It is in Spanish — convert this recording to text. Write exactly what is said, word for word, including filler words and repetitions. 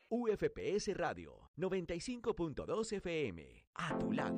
U F P S Radio noventa y cinco punto dos F M. A tu lado.